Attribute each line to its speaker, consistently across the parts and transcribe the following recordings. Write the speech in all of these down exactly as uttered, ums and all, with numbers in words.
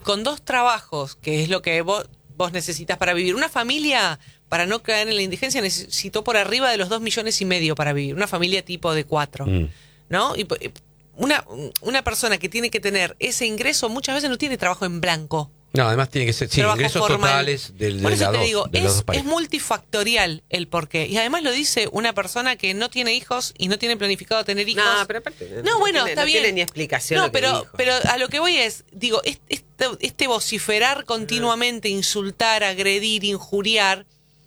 Speaker 1: con dos trabajos, que es lo que vos, vos necesitas para vivir. Una familia, para no caer en la indigencia, necesitó por arriba de los dos millones y medio para vivir. Una familia tipo de cuatro, mm. ¿no? Y una, una persona que tiene que tener ese ingreso muchas veces no tiene trabajo en blanco.
Speaker 2: No, además tiene que ser sí, ingresos formal. totales del,
Speaker 1: Por
Speaker 2: de
Speaker 1: eso
Speaker 2: la
Speaker 1: te
Speaker 2: dos,
Speaker 1: digo,
Speaker 2: de
Speaker 1: es,
Speaker 2: los dos países.
Speaker 1: Es multifactorial el porqué. Y además lo dice una persona que no tiene hijos y no tiene planificado tener hijos.
Speaker 3: No, pero aparte,
Speaker 1: no,
Speaker 3: no
Speaker 1: bueno,
Speaker 3: tiene,
Speaker 1: está
Speaker 3: no
Speaker 1: bien.
Speaker 3: tiene ni explicación.
Speaker 1: No,
Speaker 3: lo que
Speaker 1: pero,
Speaker 3: dijo.
Speaker 1: pero a lo que voy es, digo, este, este vociferar continuamente, insultar, agredir, injuriar,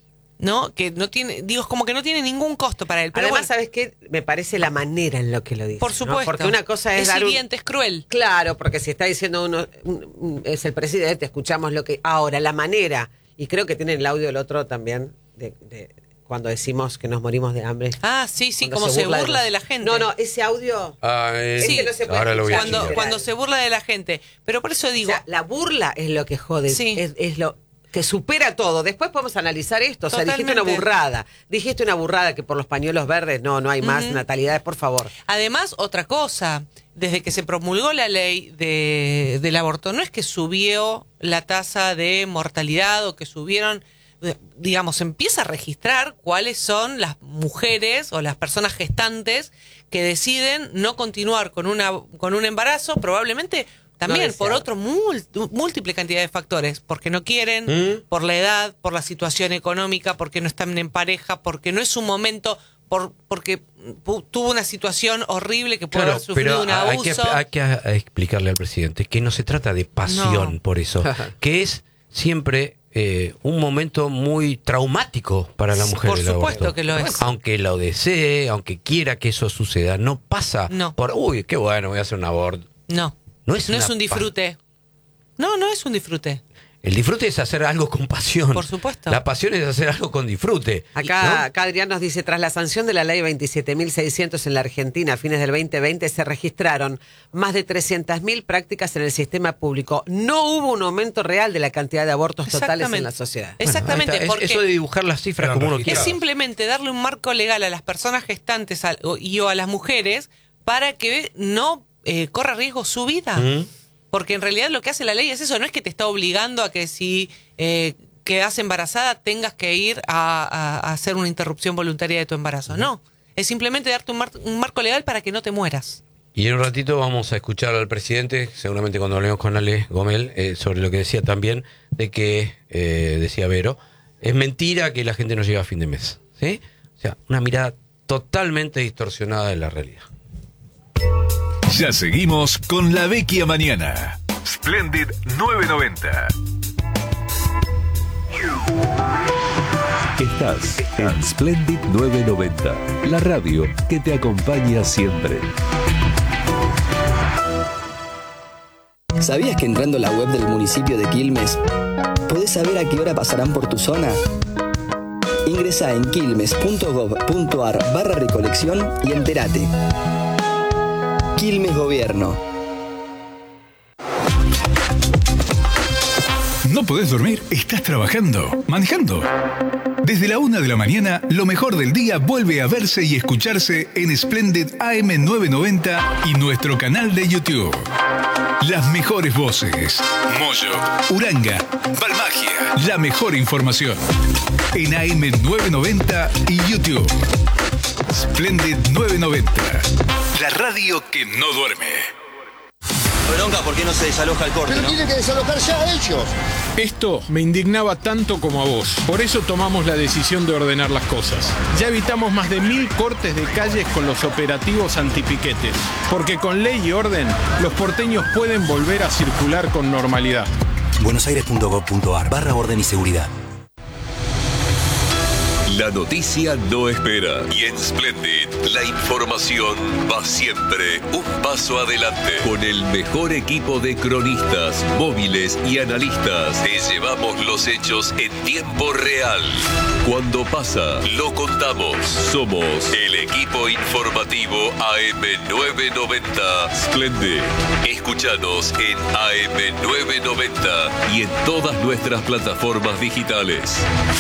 Speaker 1: ¿no? Que no tiene, digo, es como que no tiene ningún costo para él. Pero
Speaker 3: además,
Speaker 1: bueno,
Speaker 3: ¿sabes qué? Me parece la manera en lo que lo dice.
Speaker 1: Por supuesto.
Speaker 3: ¿no? Porque una cosa es,
Speaker 1: es
Speaker 3: dar un...
Speaker 1: hiriente, es cruel.
Speaker 3: Claro, porque si está diciendo uno, un, un, es el presidente, escuchamos lo que... Ahora, la manera, y creo que tienen el audio del otro también, de, de cuando decimos que nos morimos de hambre.
Speaker 1: Ah, sí, sí, como se burla, se burla de, de la gente.
Speaker 3: No, no, ese audio...
Speaker 2: Ah, eh,
Speaker 1: sí,
Speaker 3: no se puede
Speaker 2: ahora lo voy a
Speaker 1: cuando, cuando se burla de la gente. Pero por eso digo...
Speaker 3: O sea, la burla es lo que jode,
Speaker 1: sí.
Speaker 3: es, es lo... que supera todo. Después podemos analizar esto. O sea,
Speaker 1: Totalmente.
Speaker 3: dijiste una burrada. Dijiste una burrada que por los pañuelos verdes no, no hay más uh-huh. natalidades, por favor.
Speaker 1: Además, otra cosa, desde que se promulgó la ley de, del aborto, no es que subió la tasa de mortalidad o que subieron, digamos, empieza a registrar cuáles son las mujeres o las personas gestantes que deciden no continuar con una con un embarazo, probablemente también no por otro múltiple cantidad de factores, porque no quieren, ¿Mm? por la edad, por la situación económica, porque no están en pareja, porque no es su momento, por porque tuvo una situación horrible que puede
Speaker 2: claro,
Speaker 1: haber sufrido
Speaker 2: pero
Speaker 1: un
Speaker 2: hay
Speaker 1: abuso.
Speaker 2: Que, hay que a, a explicarle al presidente que no se trata de pasión
Speaker 1: no.
Speaker 2: por eso, que es siempre eh, un momento muy traumático para la mujer.
Speaker 1: Por
Speaker 2: el
Speaker 1: supuesto
Speaker 2: aborto.
Speaker 1: que lo es.
Speaker 2: Aunque lo desee, aunque quiera que eso suceda, no pasa
Speaker 1: no.
Speaker 2: por, uy, qué bueno, voy a hacer un aborto.
Speaker 1: No.
Speaker 2: No es,
Speaker 1: no es un disfrute. No, no es un disfrute.
Speaker 2: El disfrute es hacer algo con pasión.
Speaker 1: Por supuesto.
Speaker 2: La pasión es hacer algo con disfrute.
Speaker 3: Acá,
Speaker 2: ¿no?
Speaker 3: acá Adrián nos dice, tras la sanción de la ley veintisiete mil seiscientos en la Argentina a fines del veinte veinte, se registraron más de trescientas mil prácticas en el sistema público. No hubo un aumento real de la cantidad de abortos totales en la sociedad.
Speaker 1: Exactamente.
Speaker 2: Bueno,
Speaker 1: porque
Speaker 2: eso de dibujar las cifras como uno quiera.
Speaker 1: Es simplemente darle un marco legal a las personas gestantes a, y o a las mujeres para que no eh, corra riesgo su vida. ¿Mm? Porque en realidad lo que hace la ley es eso, no es que te está obligando a que si eh, quedas embarazada tengas que ir a, a, a hacer una interrupción voluntaria de tu embarazo. No, es simplemente darte un, mar, un marco legal para que no te mueras.
Speaker 2: Y en un ratito vamos a escuchar al presidente, seguramente cuando hablemos con Ale Gomel, eh, sobre lo que decía también, de que, eh, decía Vero, es mentira que la gente no llega a fin de mes. ¿Sí? O sea, una mirada totalmente distorsionada de la realidad.
Speaker 4: Ya seguimos con La Vecchia Mañana. Splendid nueve noventa.
Speaker 5: Estás en Splendid nueve noventa, la radio que te acompaña siempre.
Speaker 6: ¿Sabías que entrando a la web del municipio de Quilmes podés saber a qué hora pasarán por tu zona? Ingresá en quilmes punto gob punto ar barra recolección y entérate. Quilmes Gobierno.
Speaker 4: ¿No podés dormir? ¿Estás trabajando? ¿Manejando? Desde la una de la mañana, lo mejor del día vuelve a verse y escucharse en Splendid A M novecientos noventa y nuestro canal de YouTube. Las mejores voces. Moyo, Uranga, Balmagia. La mejor información. En A M novecientos noventa y YouTube. Splendid novecientos noventa. La radio que no duerme.
Speaker 7: Bronca, ¿por qué no se desaloja el corte?
Speaker 8: Pero
Speaker 7: ¿no?
Speaker 8: tienen que desalojar ya ellos.
Speaker 9: Esto me indignaba tanto como a vos. Por eso tomamos la decisión de ordenar las cosas. Ya evitamos más de mil cortes de calles con los operativos antipiquetes. Porque con ley y orden, los porteños pueden volver a circular con normalidad.
Speaker 7: buenosaires punto gob punto ar barra orden y seguridad.
Speaker 5: La noticia no espera. Y en Splendid, la información va siempre un paso adelante. Con el mejor equipo de cronistas, móviles y analistas, te llevamos los hechos en tiempo real. Cuando pasa, lo contamos. Somos el equipo informativo A M novecientos noventa Splendid. Escúchanos en A M novecientos noventa y en todas nuestras plataformas digitales.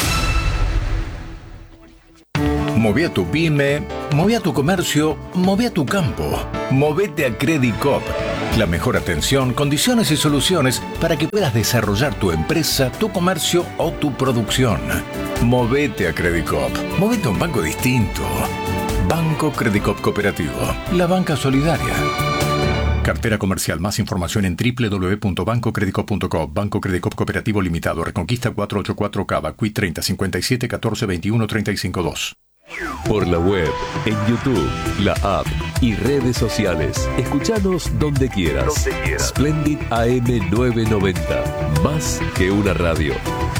Speaker 10: Moví a tu pyme, moví a tu comercio, moví a tu campo. Movete a Credicop. La mejor atención, condiciones y soluciones para que puedas desarrollar tu empresa, tu comercio o tu producción. Movete a Credicop. Movete a un banco distinto. Banco Credicop Cooperativo. La banca solidaria. Cartera comercial. Más información en doble u doble u doble u punto banco credicop punto com. Banco Credicop Cooperativo Limitado. Reconquista cuatrocientos ochenta y cuatro Cava. Q I treinta cincuenta y siete catorce veintiuno treinta y cinco dos.
Speaker 5: Por la web, en YouTube, la app y redes sociales. Escuchanos donde quieras. Donde quieras. Splendid A M novecientos noventa. Más que una radio.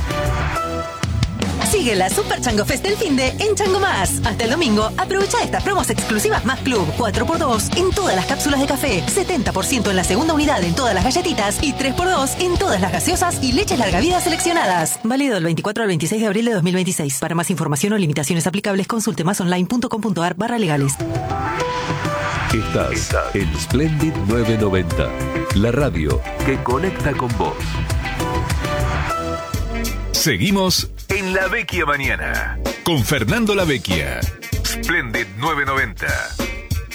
Speaker 8: Sigue la Super Chango Fest del finde en Chango Más. Hasta el domingo, aprovecha estas promos exclusivas Más Club. cuatro por dos en todas las cápsulas de café, setenta por ciento en la segunda unidad en todas las galletitas y tres por dos en todas las gaseosas y leches larga vida seleccionadas. Válido del veinticuatro al veintiséis de abril de dos mil veintiséis. Para más información o limitaciones aplicables, consulte másonline.com.ar barra legales.
Speaker 5: Estás, Estás en Splendid novecientos noventa, la radio que conecta con vos.
Speaker 4: Seguimos en La Vecchia Mañana con Fernando La Vecchia. Splendid novecientos noventa.